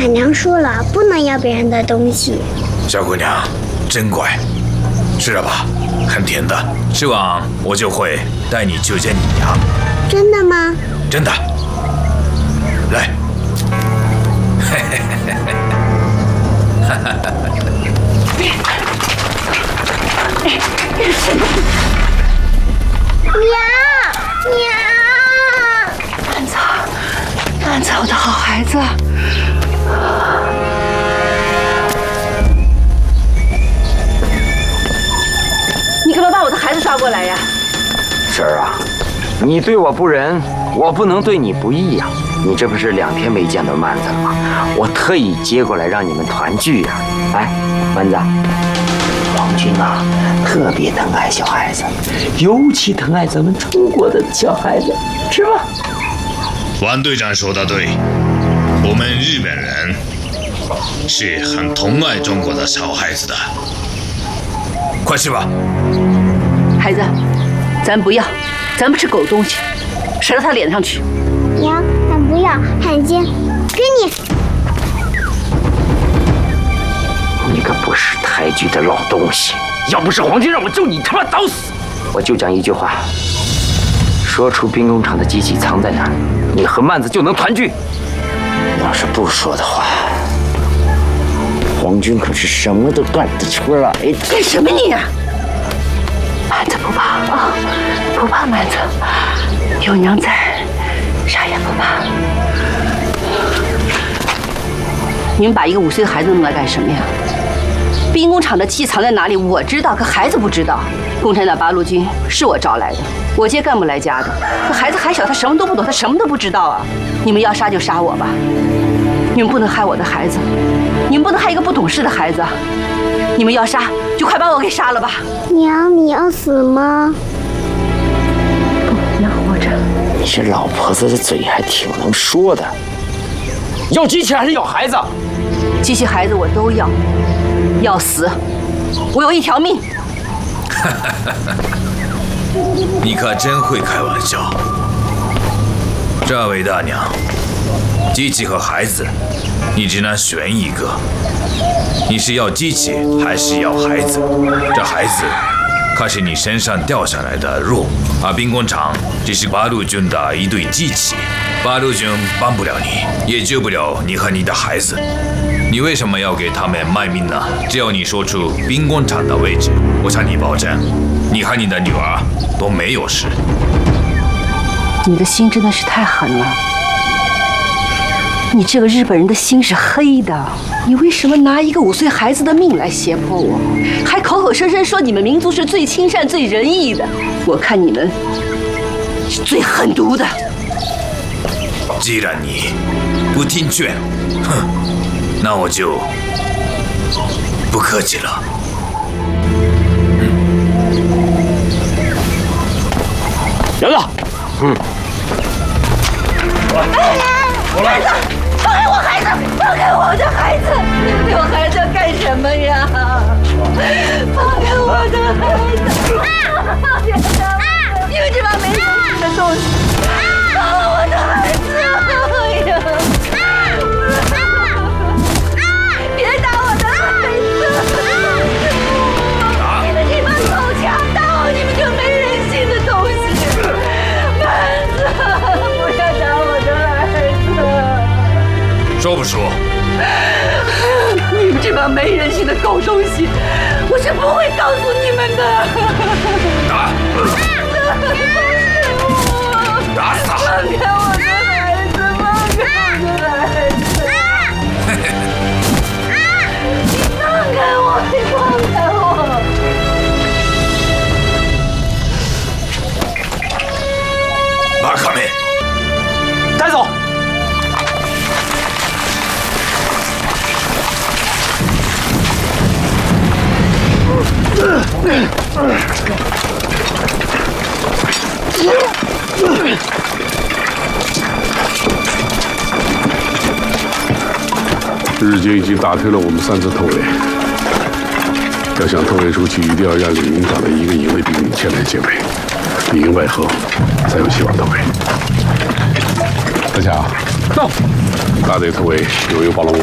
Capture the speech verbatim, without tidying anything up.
俺娘说了，不能要别人的东西。 小姑娘，真乖，吃了吧，很甜的，吃完我就会带你去见你娘。 真的吗？ 真的。来。嘿嘿嘿嘿嘿。哈哈哈哈。 娘娘， 曼子，曼子，我的好孩子。你干嘛把我的孩子抓过来呀？ 婶儿啊，你对我不仁，我不能对你不义呀。你这不是两天没见到曼子了吗？我特意接过来让你们团聚呀。哎，曼子，皇军啊，特别疼爱小孩子，尤其疼爱咱们中国的小孩子，吃吧。 王队长说的对，我们日本人是很疼爱中国的小孩子的。 快吃吧。 孩子，咱不要，咱不吃狗东西，甩到他脸上去。 娘，俺不要，汉奸，给你。 你个不识抬举的老东西！要不是皇军让我救你，他妈早死！我就讲一句话，说出兵工厂的机器藏在哪儿，你和曼子就能团聚。要是不说的话，皇军可是什么都干得出来。 干什么你呀、啊？曼子不怕啊，不怕曼子，有娘在，啥也不怕。你们把一个五岁的孩子弄来干什么呀？兵工厂的气藏在哪里？我知道，可孩子不知道。共产党八路军是我招来的，我接干部来家的。可孩子还小，他什么都不懂，他什么都不知道啊！你们要杀就杀我吧，你们不能害我的孩子，你们不能害一个不懂事的孩子。你们要杀就快把我给杀了吧！ 娘，你要死吗？ 不，你要活着。 你这老婆子的嘴还挺能说的。要机器还是要孩子？ 机器孩子我都要。要死，我有一条命。 你可真会开玩笑。这位大娘，机器和孩子，你只能选一个。你是要机器还是要孩子？这孩子可是你身上掉下来的肉，而兵工厂只是八路军的一对机器，八路军帮不了你，也救不了你和你的孩子。你为什么要给他们卖命呢？只要你说出兵工厂的位置，我向你保证，你和你的女儿都没有事。 你的心真的是太狠了，你这个日本人的心是黑的。你为什么拿一个五岁孩子的命来胁迫我，还口口声声说你们民族是最亲善、最仁义的？我看你们是最狠毒的。 既然你不听劝，哼。那我就不客气了。 杨子，嗯， 过来，孩子，放开我孩子，放开我的孩子！我孩子要干什么呀？放开我的孩子！啊！放开他！啊！你们这帮没良心的东西！放了我的孩子！哎呀！别打我的孩子！你们这帮狗强盗，你们这没人性的东西！曼子，不要打我的孩子！ 说不说？ 你们这帮没人性的狗东西，我是不会告诉你们的。 打！打死他！ 放开我的孩子！放开我的孩子！放开我！你放开我！ 马卡梅， 带走。 日军已经打退了我们三次突围，要想突围出去，一定要让李营长的一个营卫兵前来接位，里应外合，才有希望突围。大家，到！大队突围有一个暴龙。